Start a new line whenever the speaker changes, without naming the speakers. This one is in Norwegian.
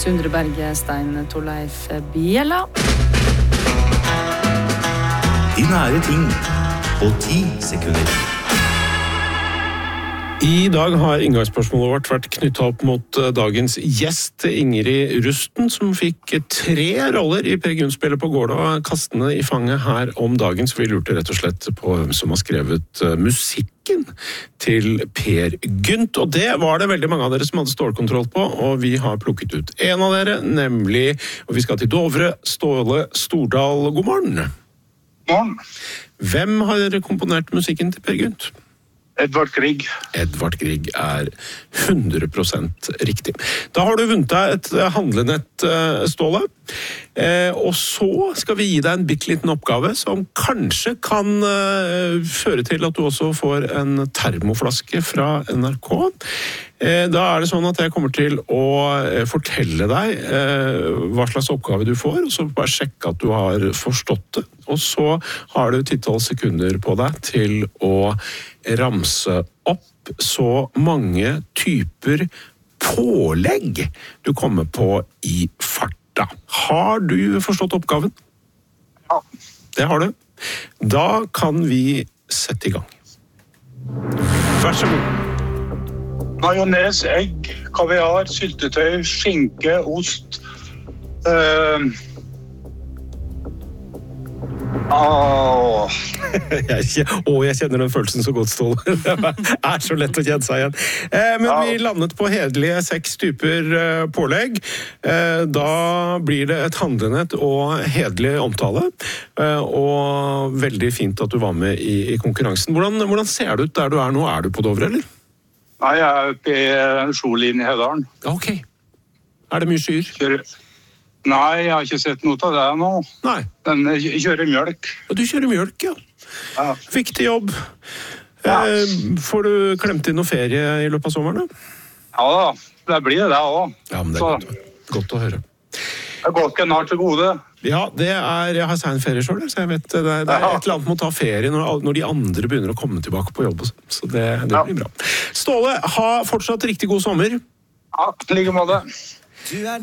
Sundre Berge, Stein Torleif Bjella.
De nære ting på 10 sekunder.
I dag har inngangsspørsmålet vårt vært knyttet opp mot dagens gjest, Ingrid Rusten, som fikk 3 roller i Per Gynt-spillet på Gårda, kastende i fanget her om dagen. Så vi lurte rett og slett på hvem som har skrevet musikken til Per Gynt. Og det var det veldig mange av dere som hadde stålkontroll på, og vi har plukket ut en av dere, nemlig, og vi skal til Dovre, Ståle Stordal. God morgen.
Morgen.
Hvem har komponert musikken til Per Gynt?
Edvard Grieg.
Edvard Grieg er 100% riktig. Da har du vunnet deg et handlenett, Ståle. Og så skal vi gi deg en bitteliten oppgave som kanskje kan føre til at du også får en termoflaske fra NRK. Da er det sånn at jeg kommer til å fortelle deg hva slags oppgave du får, og så bare sjekke at du har forstått det. Og så har du 10-12 sekunder på deg til å ramse opp så mange typer pålegg du kommer på i farta. Har du forstått oppgaven?
Ja.
Det har du. Da kan vi sette i gang. Vær så god.
Majones, egg, kaviar, syltetøy, skinke, ost.
Jeg kjenner den følelsen så godt, Ståle. Det er så lett å kjenne seg igjen. Men vi landet på hederlige 6 typer pålegg. Da blir det et handlenett og hederlig omtale. Og veldig fint at du var med i konkurransen. Hvordan ser det ut der du er nå? Er du på Dovre, eller?
Nei, jeg er oppe i Solin i Hedalen.
Ok. Er det mye skyer?
Nei, jeg har ikke sett noe av det nå.
Nei.
Men jeg kjører mjølk.
Og du kjører mjølk, ja.
Ja.
Viktig jobb.
Ja.
Får du klemt inn noe ferie i løpet av sommeren, da?
Ja da, det blir det også.
Ja, men det er godt å høre.
Det går ikke nær til gode.
Ja, jeg har sein ferie selv, så jeg vet det er et eller annet med å ta ferie når de andre begynner å komme tilbake på jobb. Så det blir bra. Ståle, ha fortsatt riktig god sommer.
Ja, like måte.